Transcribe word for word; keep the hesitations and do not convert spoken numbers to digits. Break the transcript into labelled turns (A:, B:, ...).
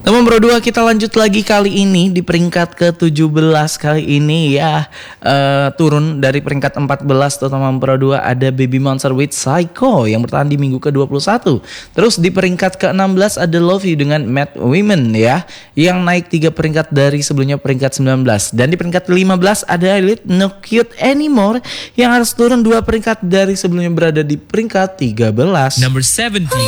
A: Nomor dua kita lanjut lagi kali ini di peringkat ke tujuh belas kali ini ya uh, turun dari peringkat empat belas terutama nomor dua ada Baby Monster with Psycho yang bertahan di minggu ke dua puluh satu. Terus di peringkat ke enam belas ada Love You dengan Mad Women ya yang naik tiga peringkat dari sebelumnya peringkat sembilan belas. Dan di peringkat lima belas ada Elite No Cute Anymore yang harus turun dua peringkat dari sebelumnya berada di peringkat tiga belas.
B: Number seventeen.